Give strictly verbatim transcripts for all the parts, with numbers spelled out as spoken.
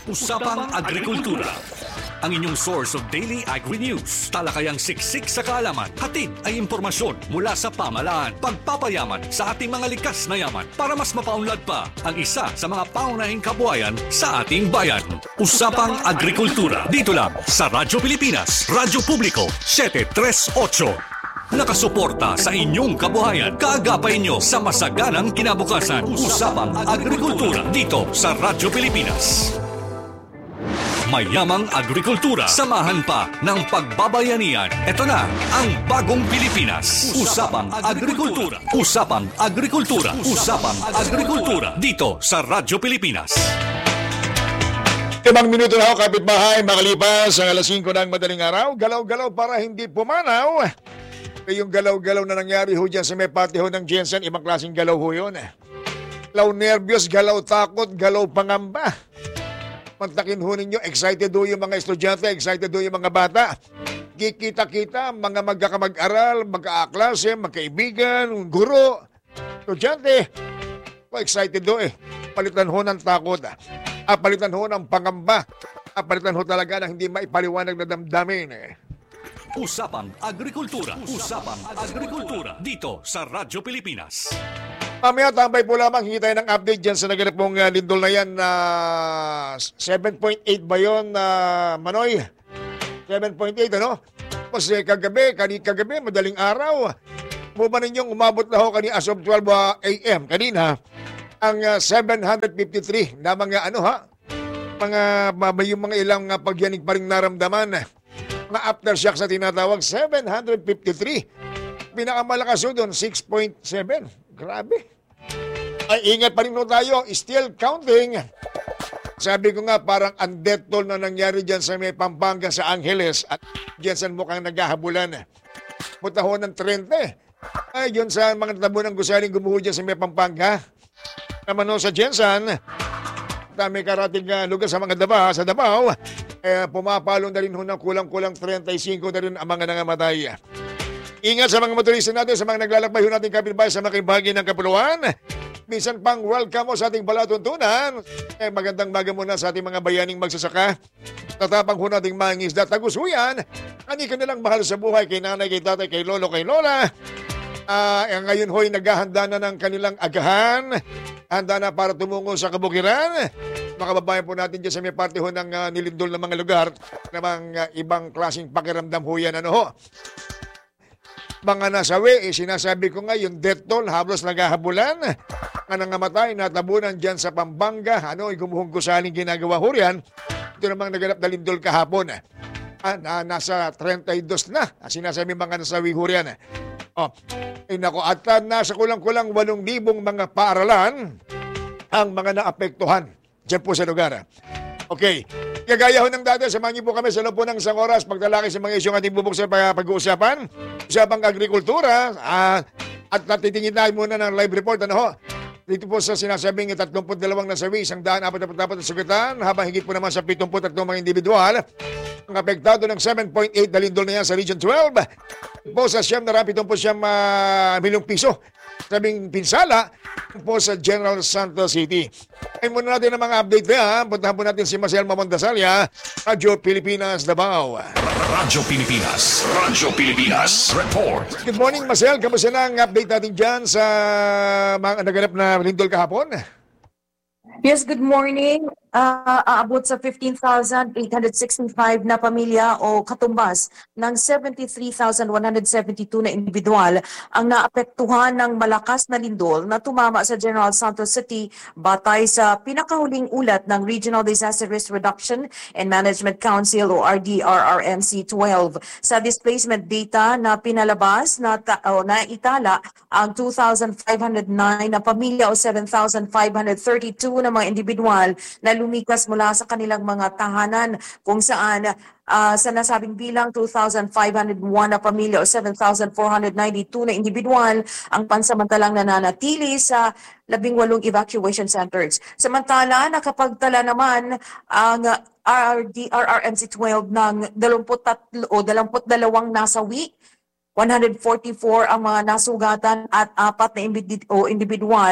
Usapang Agrikultura. Ang inyong source of daily agri-news. Talakayang siksik sa kaalaman. Hatid ay impormasyon mula sa pamahalaan. Pagpapayaman sa ating mga likas na yaman para mas mapaunlad pa ang isa sa mga paunahing kabuhayan sa ating bayan. Usapang Agrikultura. Dito lang sa Radyo Pilipinas, Radyo Publiko, seven three eight. Nakasuporta sa inyong kabuhayan. Kaagapay nyo sa masaganang kinabukasan. Usapang Agrikultura dito sa Radyo Pilipinas. Mayamang agrikultura. Samahan pa ng pagbabayanihan. Ito na ang bagong Pilipinas. Usapang Agrikultura. Usapang Agrikultura. Usapang Agrikultura. Dito sa Radyo Pilipinas. Limang minuto na ako, kapitbahay, makalipas ang alas singko ng madaling araw. Galaw-galaw para hindi pumanaw. E yung galaw-galaw na nangyari ho dyan sa may pati ho ng Jensen, ibang klaseng galaw ho yun. Galaw nervyos, galaw takot, galaw pangamba. Mantakin ho ninyo, excited ho yung mga estudyante, excited ho yung mga bata. Kikita-kita, mga magkakamag-aral, magkaaklase, magkaibigan, guro, estudyante. Excited ho eh. Palitan ho ng takot. Ah, palitan ho ng pangamba. Ah, palitan ho talaga ng hindi maipaliwanag na damdamin eh. Usapang Agrikultura. Usapang Agrikultura. Dito sa Radyo Pilipinas. Mamaya tambay po lamang, hingi tayo ng update dyan sa naganap mong uh, lindol na yan. Uh, seven point eight ba yun, uh, Manoy? seven point eight, ano? Kasi kagabi, kani kagabi, madaling araw. Muma ninyong umabot na ho kani as of twelve a m kanina. Ang uh, seven hundred fifty-three na mga ano ha? Mga, yung mga ilang uh, pagyanig pa rin naramdaman. Mga aftershocks na tinatawag, seven hundred fifty-three. Pinakamalakas ho doon, six point seven. Grabe. Ay, ingat pa rin tayo. Still counting. Sabi ko nga, parang undeath toll na nangyari dyan sa may Pampanga sa Angeles. At dyan sa mukhang naghahabulan. Punta ho ng thirty. Ay, yun sa mga tabo ng gusaling gumuho dyan sa may Pampanga. Naman ho sa Jensen, dami karating uh, lugar sa mga daba, sa Davao. Eh, pumapalo na rin ho ng kulang-kulang thirty-five na rin ang mga nangamatay. Ingat sa mga motorista natin, sa mga naglalakbay ho natin kapitbahay sa mga bahagi ng kapuluan. Minsan pang welcome mo sa ating palatuntunan. Eh, magandang maga muna sa ating mga bayaning magsasaka. Tatapang ho nating mga isda tagusuyan. Ani ka nilang mahal sa buhay kay nanay, kay tatay, kay lolo, kay lola. Uh, eh, ngayon ho'y naghahanda na ng kanilang agahan. Handa na para tumungo sa kabukiran. Makababayan po natin dyan sa may parte ho ng uh, nilindol na mga lugar. Na mga uh, ibang klaseng pakiramdam ho yan. Ano ho? Mga nasawi, eh, sinasabi ko nga yung death toll, hablos naghahabulan. Ang nangamatay, natabunan dyan sa Pampanga. Ano, gumuhong gusaling ginagawa ho riyan. Ito namang naganap na lindol kahapon. Ah, na, nasa thirty-two na. Ah, sinasabi mga nasawi ho riyan. Oh, eh, nako, at uh, nasa kulang-kulang walong libong mga paaralan ang mga naapektuhan dyan po sa lugar. Okay. Kagaya ho ng dati, samahan niyo po kami sa loob po ng isang oras pagtalakay sa mga isyong ating bubuksan pag-uusapan. Usapang agrikultura. Uh, at natitingin tayo muna ng live report. Ano ho? Dito po sa sinasabing thirty-two nasawi, isang daan apat na apat na sugatan, habang higit po naman sa seventy-three mga individual. Ang apektado ng seven point eight na lindol na yan sa Region twelve. Po sa siyam na rapitong po siyam uh, milyong piso. Sabing pinsala po sa General Santos City. Ay muna natin ang mga update na. Puntahan po natin si Marcel Mamondasalya, Radyo Pilipinas, Davao. Radyo Pilipinas. Radyo Pilipinas. Report. Good morning, Marcel. Kamusta na ang update natin dyan sa mga naganap na lindol kahapon? Yes, good morning. Uh, aabot sa fifteen thousand eight hundred sixty-five na pamilya o katumbas ng seventy-three thousand one hundred seventy-two na individual ang naapektuhan ng malakas na lindol na tumama sa General Santos City batay sa pinakahuling ulat ng Regional Disaster Risk Reduction and Management Council o R D R R M C twelve. Sa displacement data na pinalabas na, o na itala ang two thousand five hundred nine na pamilya o seven thousand five hundred thirty-two na mga individual na lumikas mula sa kanilang mga tahanan kung saan uh, sa nasabing bilang two thousand five hundred one na pamilya o seven thousand four hundred ninety-two na individual ang pansamantalang nananatili sa labing walong evacuation centers. Samantala, nakapagtala naman ang R D R R M C twelve ng dalawampu't-tatlo o dalawampu't-dalawang nasawi, one hundred forty-four ang mga nasugatan at apat na individual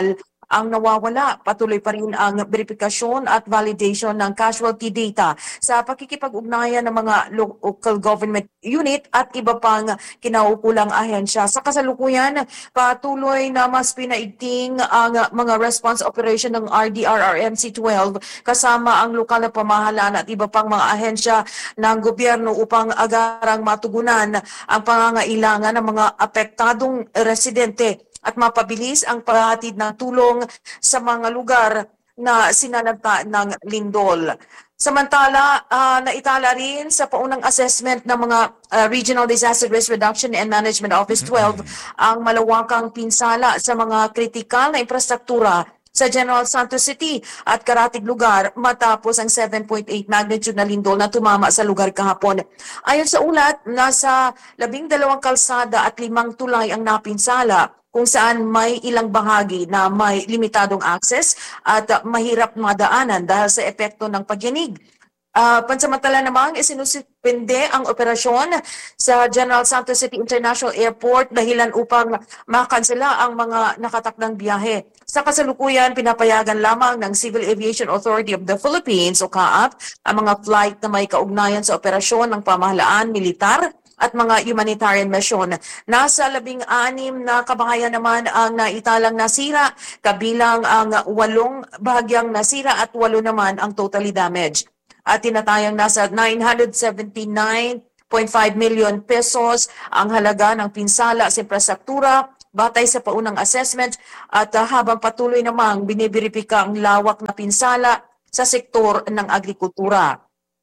ang nawawala. Patuloy pa rin ang verifikasyon at validation ng casualty data sa pakikipag-ugnayan ng mga local government unit at iba pang kinaukulang ahensya. Sa kasalukuyan, patuloy na mas pinaigting ang mga response operation ng R D R R M C twelve kasama ang lokal na pamahalaan at iba pang mga ahensya ng gobyerno upang agarang matugunan ang pangangailangan ng mga apektadong residente at mapabilis ang paghatid ng tulong sa mga lugar na sinalanta ng lindol. Samantala, uh, naitala rin sa paunang assessment ng mga uh, Regional Disaster Risk Reduction and Management Office twelve ang malawakang pinsala sa mga kritikal na infrastruktura sa General Santos City at karatig lugar matapos ang seven point eight magnitude na lindol na tumama sa lugar kahapon. Ayon sa ulat, nasa labing dalawang kalsada at limang tulay ang napinsala kung saan may ilang bahagi na may limitadong access at uh, mahirap madaanan dahil sa epekto ng pagyanig. Uh, pansamantala namang isinususpende ang operasyon sa General Santos City International Airport dahilan upang makansela ang mga nakatakdang biyahe. Sa kasalukuyan, pinapayagan lamang ng Civil Aviation Authority of the Philippines o C A A P ang mga flight na may kaugnayan sa operasyon ng pamahalaan, militar at mga humanitarian mission. Nasa labing anim na kabahayan naman ang naitalang nasira, kabilang ang walong bahagyang nasira at walo naman ang totally damaged. At tinatayang nasa nine hundred seventy-nine point five million pesos ang halaga ng pinsala sa infrastruktura batay sa paunang assessment at uh, habang patuloy namang biniberipika ang lawak na pinsala sa sektor ng agrikultura.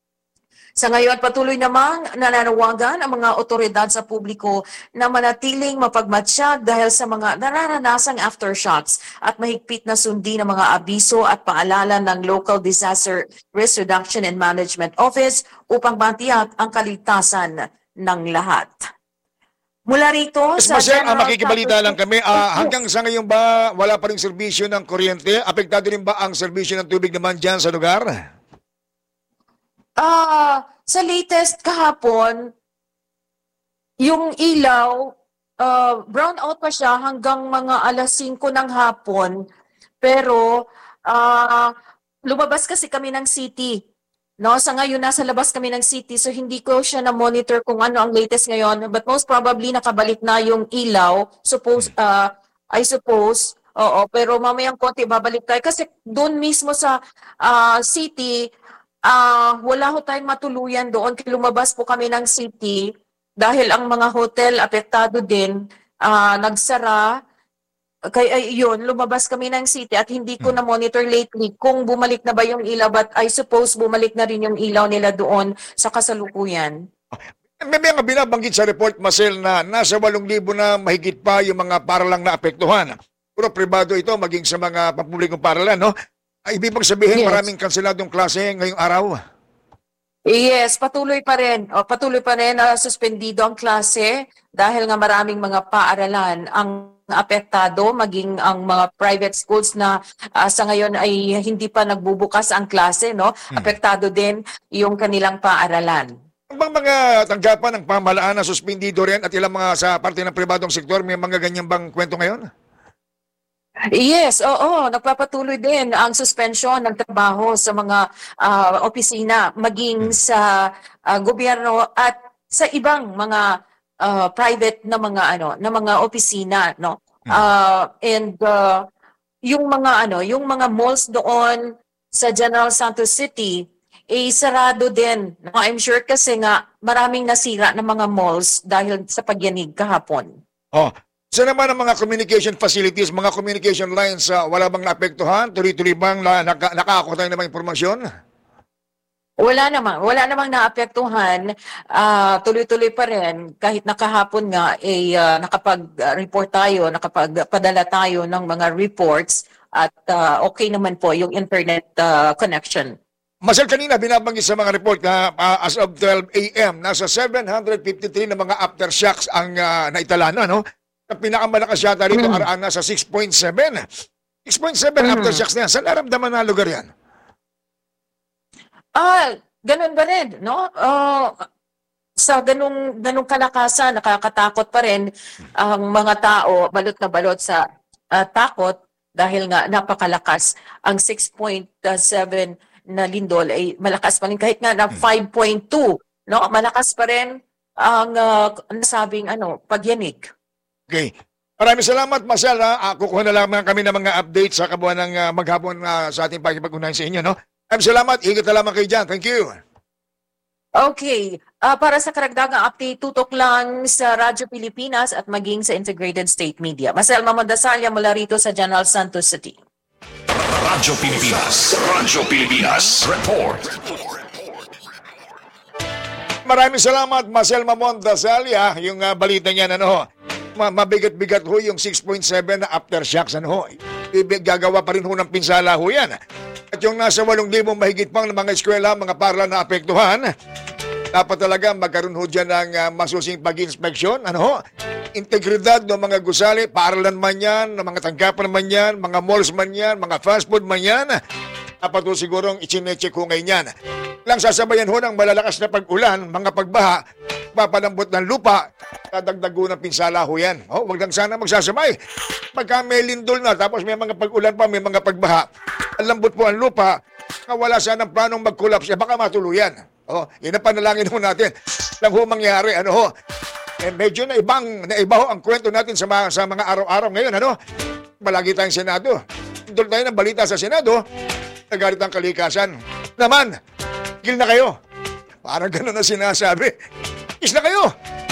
Sa ngayon, patuloy namang nananawagan ang mga otoridad sa publiko na manatiling mapagmatsyag dahil sa mga nararanasang aftershocks at mahigpit na sundin ng mga abiso at paalala ng Local Disaster Risk Reduction and Management Office upang matiyak ang kaligtasan ng lahat. Mula rito Yes, sa Marcel, General ah, makikibalita Santos- lang kami. Ah, hanggang sa ngayon ba, wala pa rin serbisyo ng kuryente? Apektado rin ba ang serbisyo ng tubig naman dyan sa lugar? Ah, sa latest kahapon, yung ilaw, uh, brown out pa siya hanggang mga alas singko ng hapon. Pero ah, lumabas kasi kami ng city. No, sa ngayon nasa labas kami ng city, so hindi ko siya na monitor kung ano ang latest ngayon, but most probably nakabalik na yung ilaw. Suppose uh, I suppose. Oo, pero mamayang konti babalik tayo kasi doon mismo sa ah, city. Ah, wala ho tayong matuluyan doon. Lumabas po kami ng city dahil ang mga hotel apektado din, ah, nagsara. Kaya yun, lumabas kami ng city at hindi ko na monitor lately kung bumalik na ba yung ilaw, but I suppose bumalik na rin yung ilaw nila doon sa kasalukuyan. May mga binabanggit sa report, Marcel, na nasa walong libo na mahigit pa yung mga paralang naapektuhan. Puro pribado ito, maging sa mga pampublikong paralan, no? Ay, ibig bang sabihin Yes. maraming kanseladong klase ngayong araw? Yes, patuloy pa rin. O, patuloy pa rin na suspendido ang klase dahil nga maraming mga paaralan ang apektado, maging ang mga private schools na ah, sa ngayon ay hindi pa nagbubukas ang klase, no? Apektado din yung kanilang paaralan. Ang bang mga tanggapan ng pamahalaan na suspendido rin at ilang mga sa parte ng pribadong sektor, may mga ganyan bang kwento ngayon? Yes, oo, nagpapatuloy din ang suspension ng trabaho sa mga ah, opisina, maging sa ah, gobyerno at sa ibang mga ah, private na mga ano, na mga opisina, no. Ah, and ah, yung mga ano, yung mga malls doon sa General Santos City eh sarado din. No? I'm sure kasi nga maraming nasira ng mga malls dahil sa pagyanig kahapon. Oh, sa naman ang mga communication facilities, mga communication lines, uh, wala bang naapektuhan? Tuloy-tuloy bang na, naka, nakakakuha tayo ng mga impormasyon? Wala namang, wala namang naapektuhan, ah, tuloy-tuloy pa rin kahit nakahapon nga eh ah, nakapag-report tayo, nakapagpadala tayo ng mga reports at ah, okay naman po yung internet ah, connection. Marcel, kanina binabanggit sa mga report na uh, as of twelve a m, nasa seven hundred fifty-three na mga aftershocks ang uh, naitala na, no? Ang pinakamalakas yata rito, Mm. araan nasa six point seven. six point seven Mm. aftershocks na yan. Saan naramdaman na lugar yan? Ah, ganun ba rin, no? Ah, sa ganung ganung kalakasan, nakakatakot pa rin ang mga tao, balot na balot sa ah, takot. dahil nga napakalakas ang six point seven na lindol ay malakas pa rin kahit nga na five point two, no? Malakas pa rin ang uh, nasabing ano, pagyanig. Okay. Maraming salamat, Marcel. Ha? Ah, kukuha na lamang kami ng mga updates sa kabuuan ng uh, maghapon uh, sa ating pagkipag-unahin sa inyo. No? Maraming salamat. Ingat na lamang kayo dyan. Thank you. Okay. Uh, para sa karagdagang update, tutok lang sa Radyo Pilipinas at maging sa Integrated State Media. Marcel Mamondasalya mula rito sa General Santos City. Radyo Pilipinas. Radyo Pilipinas. Report. Maraming salamat, Marcel Mamondasalya. Yung uh, balita niya, ano, mabigat-bigat ho yung six point seven na aftershocks, ano ho. Gagawa pa rin ho ng pinsala ho yan. At yung nasa walong libong mahigit pang ng mga eskwela, mga paaralan na apektuhan, dapat talaga magkaroon ho dyan ng uh, masusing pag-inspeksyon, ano ho. Integridad ng mga gusali, paaralan man yan, ng mga tanggapan man yan, mga malls man yan, mga fast food man yan, dapat ho sigurong ichinecheck ho ngayon yan. Lang sasabayan ho ng malalakas na pag-ulan, mga pagbaha, papalambot ng lupa, dadagdago ng pinsala ho yan. Oh, wag lang sana magsasabay. Pagka may lindol na, tapos may mga pag-ulan pa, may mga pagbaha, ang lambot po ang lupa, na wala sanang planong mag-collapse, eh, baka matuluyan. Oh, yun ang panalangin ho natin. Lang ho mangyari, ano ho, eh, medyo na ibang, na iba ho ang kwento natin sa mga, sa mga araw-araw ngayon, ano? Malagi tayong Senado. Doon tayo ng balita sa Senado, nagalit ang kalikasan. Naman, gil na kayo. Parang gano'n na sinasabi. Is na kayo.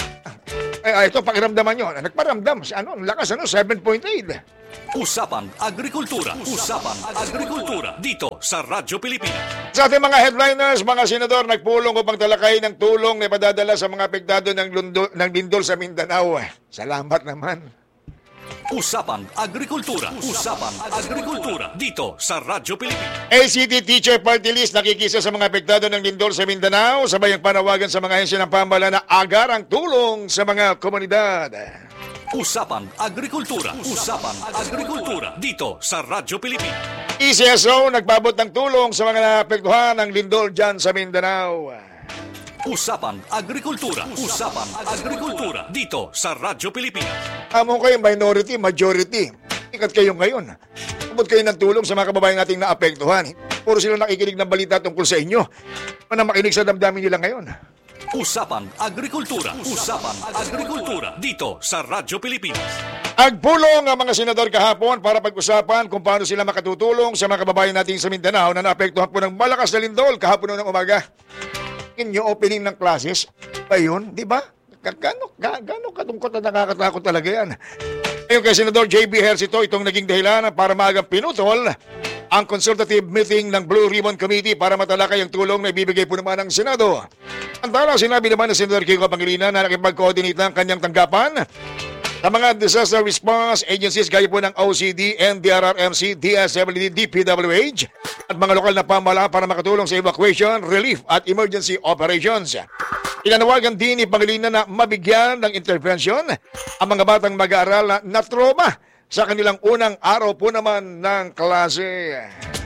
Ay, ay, ito, pakiramdaman nyo. Nagparamdam. Ano, ang lakas, ano, seven point eight. Usapang Agrikultura. Usapang Agrikultura. Dito sa Radyo Pilipinas. Sa ating mga headliners, mga senador, nagpulong upang talakay ng tulong na ipadadala sa mga apektado ng, lundo, ng lindol sa Mindanao. Salamat naman. Usapang Agrikultura. Usapang Agrikultura. Dito sa Radyo Pilipinas. A C T Teacher Party List nakikisa sa mga apektado ng lindol sa Mindanao. Sabay ang panawagan sa mga ahensya ng pamahalaan na agarang tulong sa mga komunidad. Usapang Agrikultura. Usapang Agrikultura. Dito sa Radyo Pilipinas. E C S O nagbabot ng tulong sa mga naapektuhan ng lindol dyan sa Mindanao. Usapang Agrikultura. Usapang Agrikultura. Dito sa Radyo Pilipinas. Amo kayo minority, majority. Ikat kayo ngayon. Abot kayo ng tulong sa mga kababayan nating naapektuhan. Puro sila nakikinig ng balita tungkol sa inyo. Ano makinig sa damdamin nila ngayon? Usapang Agrikultura. Usapang Agrikultura. Dito sa Radyo Pilipinas. Agpulong ang mga senador kahapon para pag-usapan kung paano sila makatutulong sa mga kababayan nating sa Mindanao na naapektuhan po ng malakas na lindol kahapon ng umaga. Yung opening ng classes pa yun, di ba? Gano'ng gano katungkot at nakakatakot talaga yan. Ngayon kay Senador J B Hercito, itong naging dahilan para maagang pinutol ang consultative meeting ng Blue Ribbon Committee para matalakay ang tulong na ibibigay po naman ng Senado. Antara, sinabi naman ng Senador Kiko Pangilinan na nakipag-coordinate ng kanyang tanggapan sa mga disaster response agencies gaya po ng O C D, N D R R M C, D S W D, D P W H at mga lokal na pamahalaan para makatulong sa evacuation, relief at emergency operations. Inanawagan din ni Pangilinan na mabigyan ng intervention ang mga batang mag-aaral na na-trauma sa kanilang unang araw po naman ng klase.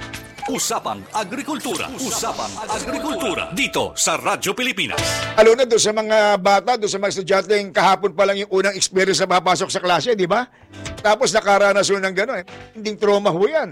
Usapang Agrikultura. Usapang Agrikultura. Dito sa Radyo Pilipinas. Lalo na doon sa mga bata, doon sa mga estudyante, kahapon pa lang yung unang experience na papasok sa klase, di ba? Tapos nakaranas yun ng gano'n. Eh. Hindi trauma ho yan.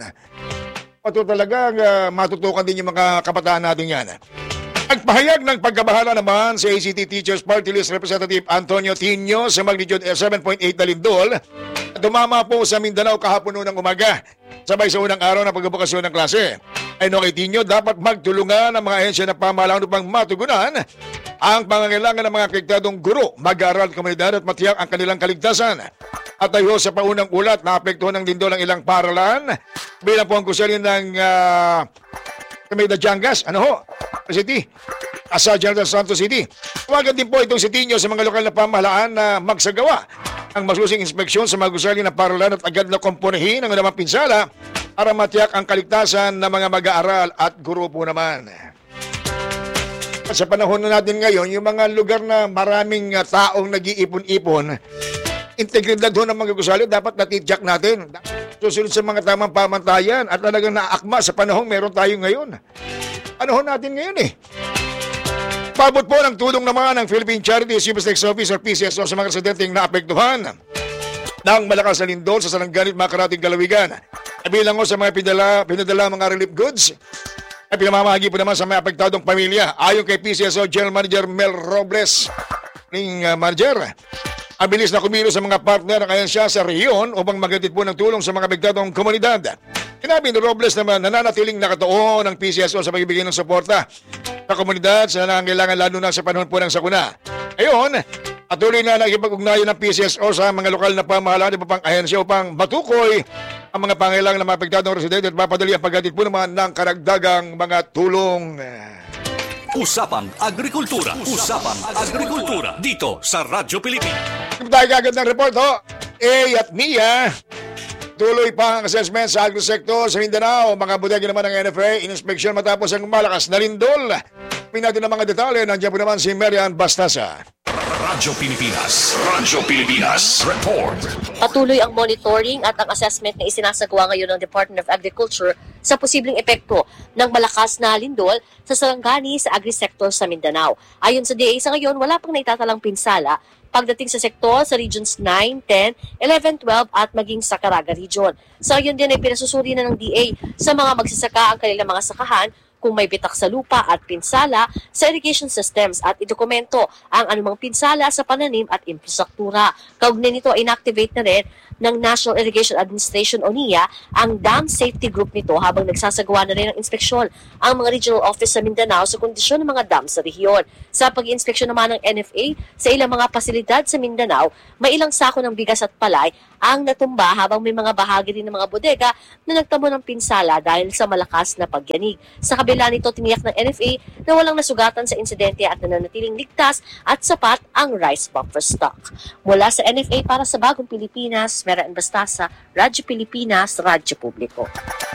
Pato talaga uh, matutukan din yung mga kabataan natin yan. Nagpahayag ng pagkabahala naman si A C T Teachers Party List Representative Antonio Tino sa magnitude seven point eight na lindol. Dumama po sa Mindanao kahapon noon ng umaga. Sabay sa unang araw ng pagbubukasyon ng klase. Ayon kay Tino, dapat magtulungan ang mga ahensya ng pamahalaan upang matugunan ang pangangailangan ng mga apektadong guro, mag-aaral, komunidad at matiyak ang kanilang kaligtasan. At ayo sa paunang ulat na apektuhan ng lindol ang ilang paaralan bilang po ang gusali ng uh, Camida Jangas, ano ho? City, sa General Santos City. Tawagan din po itong si Tino sa mga lokal na pamahalaan na magsagawa ang masusing inspeksyon sa mga gusali na paaralan at agad na komponehin ang namang pinsala para matiyak ang kaligtasan ng mga mag-aaral at guro po naman. At sa panahon na natin ngayon, yung mga lugar na maraming uh, taong nag-iipon-ipon, integridad ho ng mga gusali dapat natityak natin. Susunod sa mga tamang pamantayan at talagang naakma sa panahong meron tayo ngayon. Panahon natin ngayon eh. Pabot po ng tulong naman ng Philippine Charity Civil Tax Office or P C S O sa mga residenteng naapektuhan ng malakas na lindol sa Sarangani at mga karating Galawigan. Bilang ko sa mga pinadala, pinadala mga relief goods, ay pinamamahagi po naman sa mga apektadong pamilya. Ayon kay P C S O General Manager Mel Robles, ning uh, manager, ang bilis na kumilos sa mga partner ng ahensya sa rehiyon upang maghatid po ng tulong sa mga apektadong komunidad. Sinabi ni Robles naman nananatiling nakatuon ng P C S O sa pagbibigay ng suporta sa komunidad sa nangangailangan lalo na sa panahon po ng sakuna. Ngayon, patuloy na nakikipag-ugnayan ng P C S O sa mga lokal na pamahalaan at pang ahensya upang matukoy ang mga pangailangan ng mga apektadong residente at mapadali ang paghatid po naman ng karagdagang mga tulong. Usapang Agrikultura. Usapang Agrikultura. Dito sa Radyo Pilipinas. Tayo kagad ng report, ho. A at Mia. Tuloy pa ang assessment sa agri-sector sa Mindanao. Mga bodega naman ng N F A, in-inspection matapos ang malakas na lindol. Pinati ng mga detalye, nandiyan po naman si Marian Bastasa. Radyo Pilipinas. Radyo Pilipinas. Report. Patuloy ang monitoring at ang assessment na isinasagawa ngayon ng Department of Agriculture sa posibleng epekto ng malakas na lindol sa Sarangani sa agri-sector sa Mindanao. Ayon sa D A, sa ngayon wala pang naitatalang pinsala pagdating sa sektor sa Regions nine, ten, eleven, twelve at maging sa Caraga Region. Sa ngayon din ay pinasusuri na ng D A sa mga magsasaka ang kanilang mga sakahan kung may bitak sa lupa at pinsala sa irrigation systems at idokumento ang anumang pinsala sa pananim at infrastruktura. Kaugnay nito, inactivate na rin ng National Irrigation Administration o N I A ang Dam Safety Group nito habang nagsasagawa na rin ng inspeksyon ang mga regional office sa Mindanao sa kondisyon ng mga dam sa rehiyon. Sa pag-inspeksyon naman ng N F A sa ilang mga pasilidad sa Mindanao, may ilang sako ng bigas at palay ang natumba habang may mga bahagi din ng mga bodega na nagtamo ng pinsala dahil sa malakas na pagyanig. Sa kabila nito, tiniyak ng N F A na walang nasugatan sa insidente at nananatiling ligtas at sapat ang rice buffer stock. Mula sa N F A para sa Bagong Pilipinas, Marian Bastasa, Radyo Pilipinas, Radyo Publiko.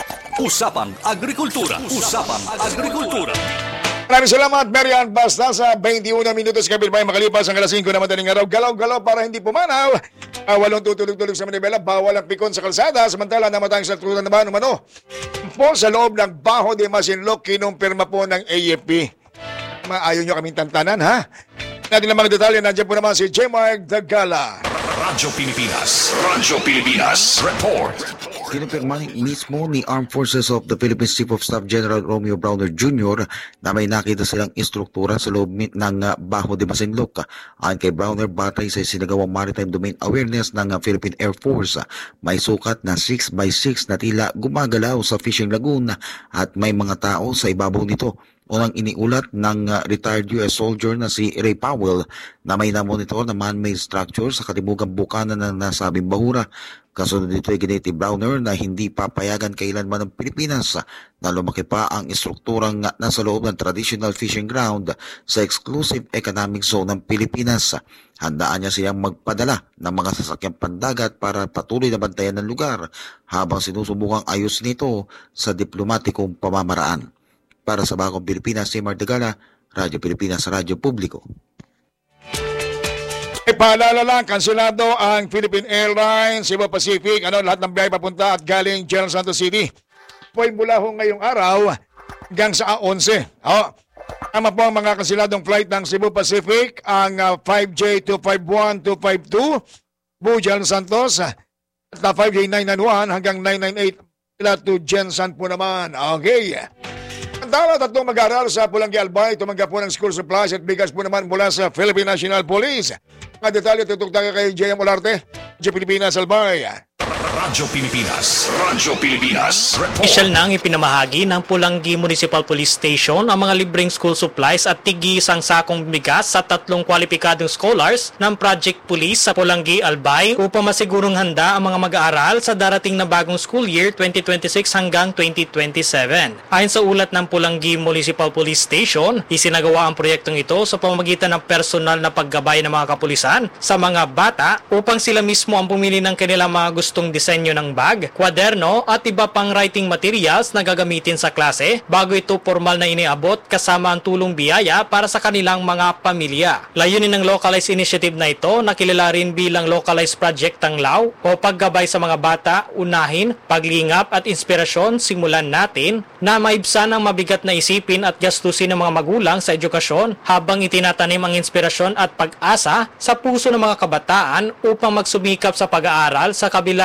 Usapang Agrikultura. Usapang Agrikultura. Maraming salamat, Marian Bastasa. twenty-one minutos kabilbay makalipas ang alas singko na madaling araw. Galaw-galaw para hindi pumanaw. Uh, walong tutulog-tulog sa Manibela. Bawal ang pikon sa kalsada. Samantala namatang sa trutan naman umano po sa loob ng Baho de Masinloc, kinumpirma po ng A F P. Maayaw nyo kaming tantanan, ha? Natin ang mga detalye. Nandiyan po naman si J. Mark Dagala. Radyo Pilipinas. Radyo Pilipinas. Report. Kinupirma mismo ni Armed Forces of the Philippines Chief of Staff General Romeo Browner Junior na may nakita silang instruktura sa loob ng Baho de Masinloc. Ayon kay Browner, batay sa sinagawang Maritime Domain Awareness ng Philippine Air Force, may sukat na six by six na tila gumagalaw sa fishing lagoon at may mga tao sa ibabaw nito. Unang iniulat ng uh, retired U S soldier na si Ray Powell na may namonitor na man-made structure sa katimugang bukana ng nasabing bahura. Kasunod dito ay giniti Browner na hindi papayagan kailanman ng Pilipinas na lumaki pa ang istrukturang nasa loob ng traditional fishing ground sa exclusive economic zone ng Pilipinas. Handaan niya silang magpadala ng mga sasakyang pandagat para patuloy na bantayan ng lugar habang sinusubukang ayos nito sa diplomatikong pamamaraan. Para sa Bagong Pilipinas, si Mardagala, Radyo Pilipinas, Radyo Publiko. E paalala lang, kansilado ang Philippine Airlines, Cebu Pacific, ano, lahat ng biyahe papunta at galing General Santos City. Po ay mula ho ngayong araw hanggang sa eleven. Oh, tama po ang mga kansiladong flight ng Cebu Pacific, ang uh, five J two five one, two five two, Bu General Santos, at uh, five J nine nine one hanggang nine nine eight, to Jensan po naman. Okay. Ang tala, tatlong mag-aaral sa Pulangi Albay, tumanggap po ng school supplies at bigas po naman mula sa Philippine National Police. Mga detalye, tutok tayo kay J M Olarte, J Pilipinas Albay. Radyo Pilipinas. Radyo Pilipinas. Report. Opisyal na ang ipinamahagi ng Pulangi Municipal Police Station ang mga libreng school supplies at tigi isang sakong bigas sa tatlong kwalipikadong scholars ng Project Police sa Pulangi Albay upang masigurong handa ang mga mag-aaral sa darating na bagong school year twenty twenty-six hanggang twenty twenty-seven. Ayon sa ulat ng Pulangi Municipal Police Station, isinagawa ang proyektong ito sa pamamagitan ng personal na paggabay ng mga kapulisan sa mga bata upang sila mismo ang pumili ng kanilang mga gustong disenyo ng bag, kwaderno at iba pang writing materials na gagamitin sa klase bago ito formal na iniabot kasama ang tulong biyaya para sa kanilang mga pamilya. Layunin ng localized initiative na ito na kilala rin bilang Localized Project Tanglaw o paggabay sa mga bata, unahin, paglingap at inspirasyon simulan natin na maibsan ang mabigat na isipin at gastusin ng mga magulang sa edukasyon habang itinatanim ang inspirasyon at pag-asa sa puso ng mga kabataan upang magsumikap sa pag-aaral sa kabila ng mga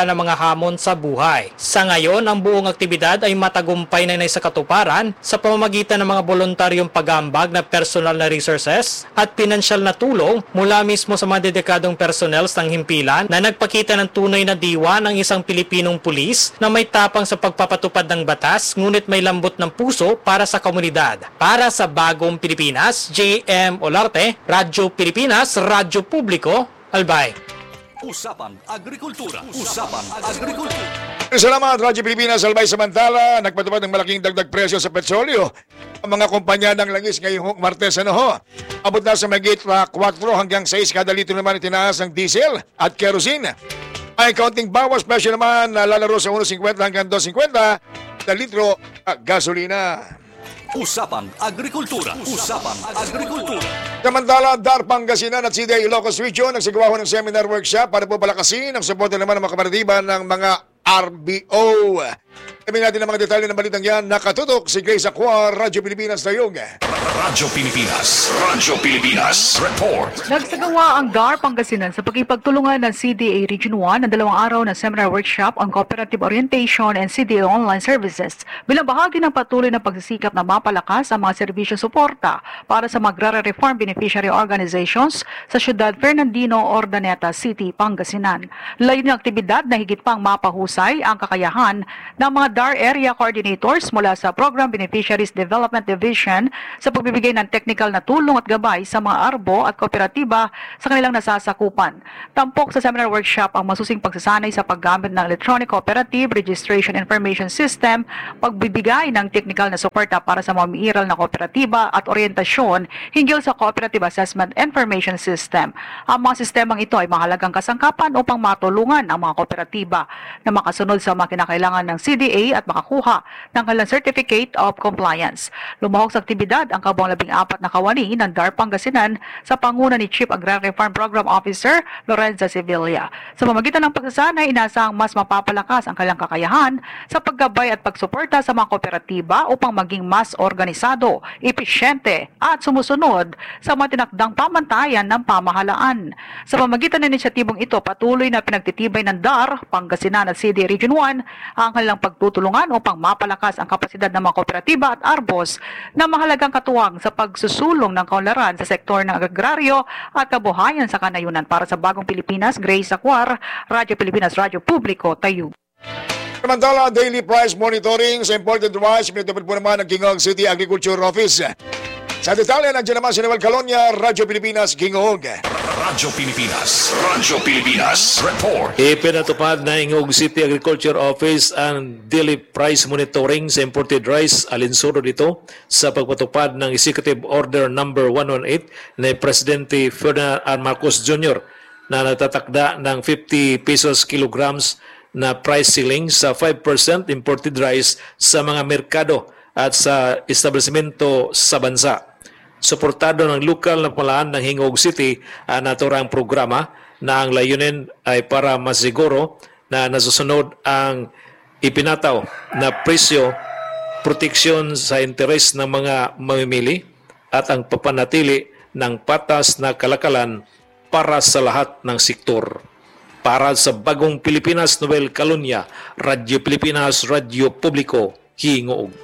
hamon sa buhay. Sa ngayon, ang buong aktibidad ay matagumpay na sa katuparan sa pamamagitan ng mga voluntaryong pag-aambag na personal na resources at pinansyal na tulong mula mismo sa mga dedikadong personels ng himpilan na nagpakita ng tunay na diwa ng isang Pilipinong pulis na may tapang sa pagpapatupad ng batas ngunit may lambot ng puso para sa komunidad. Para sa Bagong Pilipinas, J M Olarte, Radyo Pilipinas, Radyo Publiko, Albay. Usapang Agrikultura. Usapang Agrikultura. Salamat, Radyo Pilipinas, Albay. Samantala, nagpatupad ng malaking dagdag presyo sa petrolyo. Ang mga kumpanya ng langis ngayong Martes, ano ho? Abot na sa magit na four hanggang six kada litro naman itinaas ng diesel at kerosene. Ay kaunting bawas presyo naman na lalaro sa one fifty hanggang two fifty na litro uh, gasolina. Usapang Agrikultura. Usapang Agrikultura. Samantala, D A R Pangasinan at C D A Ilocos Region nagsagawa ng seminar workshop para po palakasin ang suporta naman ng mga kapartiban ng mga R B O. Kami natin ang mga detalye ng balitang yan. Nakatutok si Grace Acua, Radyo Pilipinas Tayog. Radyo Pilipinas. Radyo Pilipinas. Report. Nagsagawa ang D A R Pangasinan sa pagkipagtulungan ng C D A Region one ng dalawang araw na seminar workshop on cooperative orientation and C D A online services bilang bahagi ng patuloy na pagsisikap na mapalakas ang mga serbisyo suporta para sa Agrara-Reform Beneficiary Organizations sa Ciudad Fernandino, Ordaneta City, Pangasinan. Layo ng aktibidad na higit pang mapahusay ang kakayahan ng mga D A R Area Coordinators mula sa Program Beneficiaries Development Division sa pagbibigay ng technical na tulong at gabay sa mga arbo at kooperatiba sa kanilang nasasakupan. Tampok sa seminar workshop ang masusing pagsasanay sa paggamit ng Electronic Cooperative Registration Information System, pagbibigay ng technical na suporta para sa mga umiiral na kooperatiba at orientasyon hinggil sa Cooperative Assessment Information System. Ang mga sistemang ito ay mahalagang kasangkapan upang matulungan ang mga kooperatiba na makasunod sa mga kinakailangan ng C D A at makakuha ng kanilang Certificate of Compliance. Lumahok sa aktibidad ang kabuang labing apat na kawani ng D A R Pangasinan sa panguna ni Chief Agrarian Farm Program Officer Lorenza Sevilla. Sa pamamagitan ng pagsasanay, inasang mas mapapalakas ang kanilang kakayahan sa paggabay at pagsuporta sa mga kooperatiba upang maging mas organisado, epesyente at sumusunod sa mga tinakdang pamantayan ng pamahalaan. Sa pamamagitan ng inisyatibong ito, patuloy na pinagtitibay ng D A R Pangasinan at C D A Region one ang kanilang pagtutulungan upang mapalakas ang kapasidad ng mga kooperatiba at arbos na mahalagang katuwang sa pagsusulong ng kaunlaran sa sektor ng agraryo at kabuhayan sa kanayunan. Para sa Bagong Pilipinas, Grace Acquar, Radyo Pilipinas, Radyo Publiko, Tayub. Samantala, daily price monitoring sa imported rice, pinatupad po naman ng Kingog City Agriculture Office. Sa detalye, nandiyan naman si Noel Calonia, Radyo Pilipinas, Kingog. Radyo Pilipinas. Radyo Pilipinas. Report. Ipinatupad na Ingog City Agriculture Office ang daily price monitoring sa imported rice. Alinsuro dito sa pagpatupad ng Executive Order number one eighteen ni Presidente Ferdinand R. Marcos Junior na natatakda ng fifty pesos kilograms na price ceiling sa five percent imported rice sa mga merkado at sa establishmento sa bansa. Suportado ng lokal na pamahalaan ng Hingog City ang naturang programa na ang layunin ay para masiguro na nasusunod ang ipinataw na presyo, proteksyon sa interes ng mga mamimili at ang papanatili ng patas na kalakalan para sa lahat ng sektor. Para sa Bagong Pilipinas, Noel Calonia, Radyo Pilipinas, Radyo Publiko, Hingog.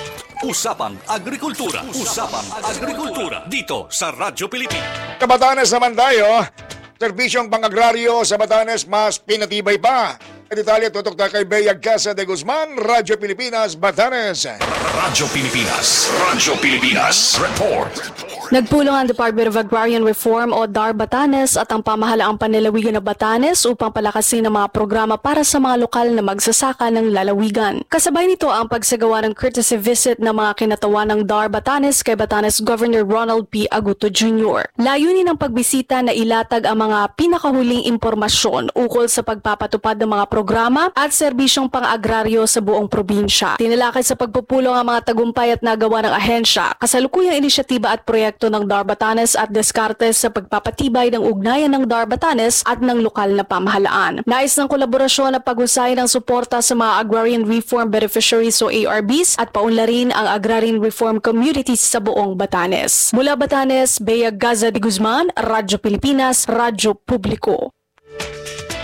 Usapang Agrikultura. Usapang Agrikultura. Dito sa Radyo Pilipinas. Sa Batanes naman tayo, serbisyong pang-agraryo sa Batanes mas pinatibay pa. Detalye tutok tayo kay Bea Casa de Guzman, Radyo Pilipinas, Batanes. Radyo Pilipinas. Radyo Pilipinas. Report. Nagpulong ang Department of Agrarian Reform o D A R Batanes at ang pamahalaang panlalawigan ng Batanes upang palakasin ang mga programa para sa mga lokal na magsasaka ng lalawigan. Kasabay nito ang pagsagawa ng courtesy visit ng mga kinatawan ng D A R Batanes kay Batanes Governor Ronald P. Aguto Junior Layunin ng pagbisita na ilatag ang mga pinakahuling impormasyon ukol sa pagpapatupad ng mga programa at serbisyong pang-agraryo sa buong probinsya. Tinalakay sa pagpupulong ang mga tagumpay at nagawa ng ahensya, kasalukuyang inisyatiba at proyekto ng D A R Batanes at diskartes sa pagpapatibay ng ugnayan ng D A R Batanes at ng lokal na pamahalaan. Nais ng kolaborasyon na paghusay ng suporta sa mga Agrarian Reform Beneficiaries o A R Bs at paunlarin ang Agrarian Reform Communities sa buong Batanes. Mula Batanes, Bea Gaza de Guzman, Radyo Pilipinas, Radyo Publiko.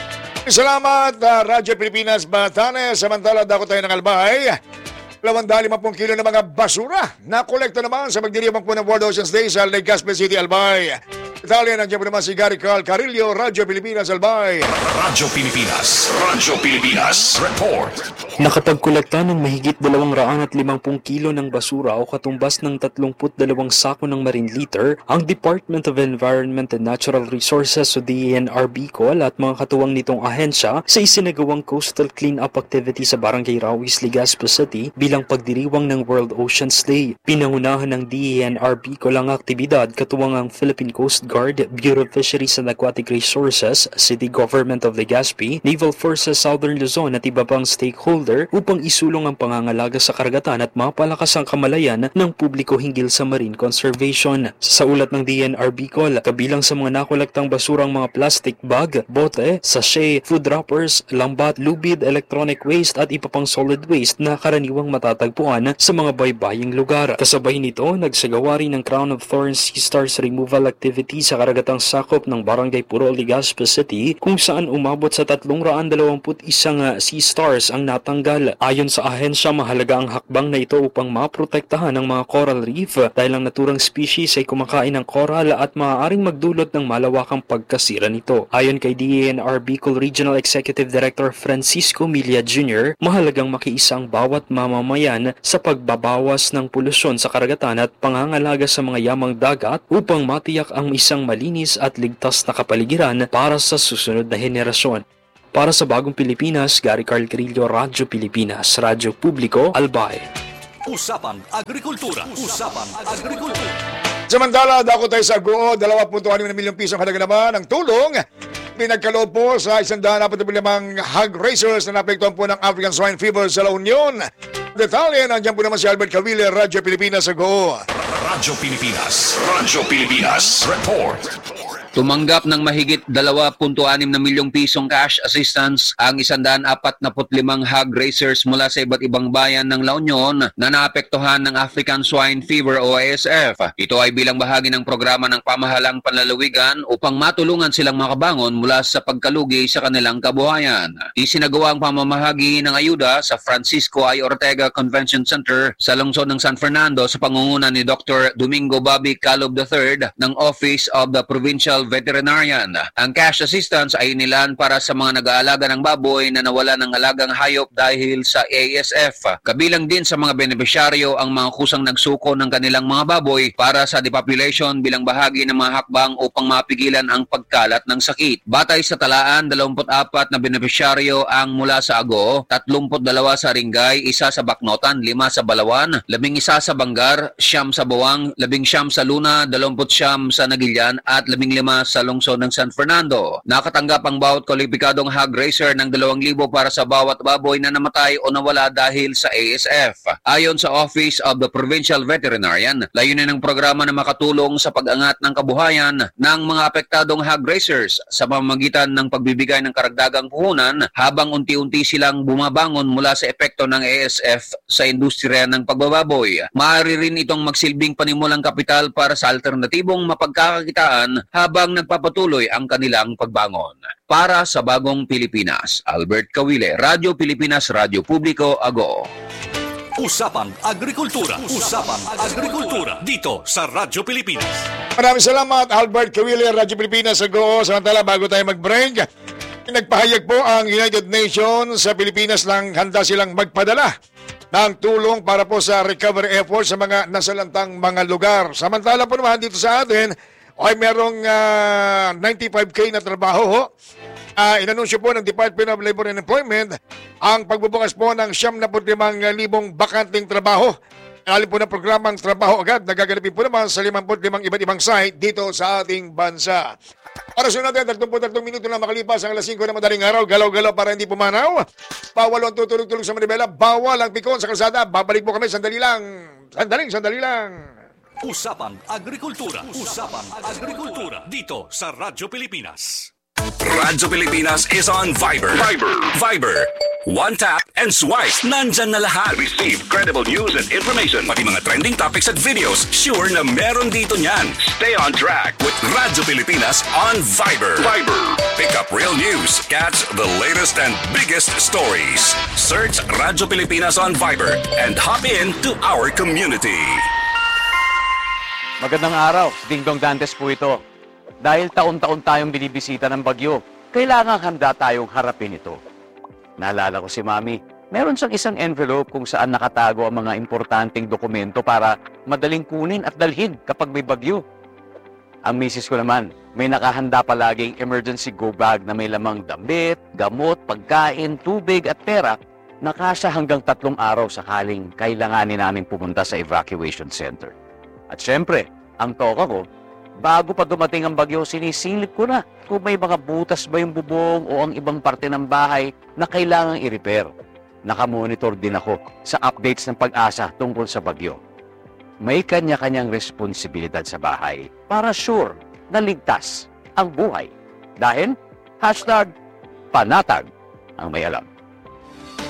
Salamat, uh, Radyo Pilipinas Batanes. Samantala, dako tayo ng Albay. Lawandali limang kilo ng mga basura na kolekta naman sa magdiriwang po ng World Oceans Day sa Legazpi City, Albay. Italian, nandiyan po naman si Gary Carl Carillo, Radyo Pilipinas, Albay. Radyo Pilipinas, Radyo Pilipinas, report. Nakapagkolekta ng mahigit dalawang raan at limampung kilo ng basura o katumbas ng tatlumput dalawang sako ng marine litter ang Department of Environment and Natural Resources o D E N R Bicol at mga katuwang nitong ahensya sa isinagawang coastal cleanup activity sa Barangay Rawis, Legazpi City bilang pagdiriwang ng World Oceans Day. Pinangunahan ng D E N R Bicol ang aktibidad katuwang ang Philippine Coast Guard, Bureau of Fisheries and Aquatic Resources, City Government of Legazpi, Naval Forces Southern Luzon at iba pang stakeholders upang isulong ang pangangalaga sa karagatan at mapalakas ang kamalayan ng publiko hinggil sa marine conservation. Sa ulat ng D E N R Bicol, kabilang sa mga nakolektang basurang mga plastic bag, bote, sachet, food wrappers, lambat, lubid, electronic waste at iba pang solid waste na karaniwang matatagpuan sa mga baybaying lugar. Kasabay nito, nagsagawa rin ng Crown of Thorns Sea Stars removal activity sa karagatang sakop ng Barangay Puro, Legazpi City kung saan umabot sa tatlong raan dalawamput isang sea stars ang natang Ayon sa ahensya, mahalaga ang hakbang na ito upang maprotektahan ang mga coral reef dahil ang naturang species ay kumakain ng coral at maaaring magdulot ng malawakang pagkasira nito. Ayon kay D E N R Bicol Regional Executive Director Francisco Milla Junior, mahalagang makiisa ang bawat mamamayan sa pagbabawas ng polusyon sa karagatan at pangangalaga sa mga yamang dagat upang matiyak ang isang malinis at ligtas na kapaligiran para sa susunod na henerasyon. Para sa Bagong Pilipinas, Gary Carl Carillo, Radyo Pilipinas, Radyo Publiko, Albay. Usapang Agrikultura. Usapang Agrikultura. Samantala, dako tayo sa G O, dalawang punto anim na milyong pisong halaga naman ng tulong. Pinagkaloob po sa isang daan apat na limang hog racers na napektuhan po ng African Swine Fever sa La Union. Detalye, nandiyan po naman si Albert Caville, Radyo Pilipinas sa G O. Radyo Pilipinas, Radyo Pilipinas, report. Tumanggap ng mahigit dalawang punto anim na milyong pisong cash assistance ang isandaan apat na putlimang hog racers mula sa iba't ibang bayan ng La Union na naapektuhan ng African Swine Fever o A S F. Ito ay bilang bahagi ng programa ng pamahalang panlalawigan upang matulungan silang makabangon mula sa pagkalugi sa kanilang kabuhayan. Isinagawa ang pamamahagi ng ayuda sa Francisco I. Ortega Convention Center sa lungsod ng San Fernando sa pangunguna ni Doctor Domingo Bobby Calob the third ng Office of the Provincial Veterinarian. Ang cash assistance ay inilaan para sa mga nag-aalaga ng baboy na nawala ng alagang hayop dahil sa A S F. Kabilang din sa mga benepisyaryo ang mga kusang nagsuko ng kanilang mga baboy para sa depopulation bilang bahagi ng mga hakbang upang mapigilan ang pagkalat ng sakit. Batay sa talaan, dalawampu't apat na benepisyaryo ang mula sa Ago, tatlumput dalawa sa Ringay, isa sa Baknotan, lima sa Balawan, labing isa sa Bangar, siyam sa Bawang, labing siyam sa Luna, dalawamput siyam sa Nagilian at labing lima sa lungsod ng San Fernando. Nakatanggap ang bawat kwalipikadong hog racer ng dalawang libo para sa bawat baboy na namatay o nawala dahil sa A S F. Ayon sa Office of the Provincial Veterinarian, layunin ng programa na makatulong sa pag-angat ng kabuhayan ng mga apektadong hog racers sa pamamagitan ng pagbibigay ng karagdagang puhunan habang unti-unti silang bumabangon mula sa epekto ng A S F sa industriya ng pagbababoy. Maaari rin itong magsilbing panimulang kapital para sa alternatibong mapagkakakitaan habang nagpapatuloy ang kanilang pagbangon. Para sa Bagong Pilipinas, Albert Caville, Radyo Pilipinas, Radyo Publiko, Ago. Usapang Agrikultura. Usapang Agrikultura. Dito sa Radyo Pilipinas. Maraming salamat, Albert Caville, Radyo Pilipinas, Ago. Samantala, bago tayo mag-break, nagpahayag po ang United Nations sa Pilipinas lang handa silang magpadala ng tulong para po sa recovery effort sa mga nasalantang mga lugar. Samantala po naman dito sa atin, ay merong uh, ninety-five K na trabaho ho. Uh, inanunsyo po ng Department of Labor and Employment ang pagbubukas po ng siyam na limang libong bakanting trabaho. Alin po ng programang trabaho agad na gaganapin po naman sa limampu't limang iba't ibang site dito sa ating bansa. Para sa natin, thirty-three minuto na makalipas ang alas singko na madaling araw, galaw-galaw para hindi pumanaw. Bawal ang tutulog-tulog sa Manibela, bawal ang pikon sa kalsada. Babalik po kami, sandali lang. Sandaling, sandali lang. Usapang Agrikultura. Usapang Agrikultura. Dito sa Radyo Pilipinas. Radyo Pilipinas is on Viber. Viber. Viber. One tap and swipe. Nandyan na lahat. Receive credible news and information. Pati mga trending topics at videos. Sure na meron dito niyan. Stay on track with Radyo Pilipinas on Viber. Viber. Pick up real news. Catch the latest and biggest stories. Search Radyo Pilipinas on Viber and hop in to our community. Magandang araw. Dingdong Dantes po ito. Dahil taon-taon tayong binibisita ng bagyo, kailangan handa tayong harapin ito. Naalala ko si Mami, meron siyang isang envelope kung saan nakatago ang mga importanteng dokumento para madaling kunin at dalhin kapag may bagyo. Ang misis ko naman, may nakahanda palaging emergency go bag na may lamang damit, gamot, pagkain, tubig at pera na kasya hanggang tatlong araw sakaling kailanganin namin pumunta sa evacuation center. At syempre, ang toka ko, bago pa dumating ang bagyo, sinisilip ko na kung may mga butas ba yung bubong o ang ibang parte ng bahay na kailangang i-repair. Nakamonitor din ako sa updates ng Pag-asa tungkol sa bagyo. May kanya-kanyang responsibilidad sa bahay para sure na ligtas ang buhay. Dahil, hashtag panatag ang may alam.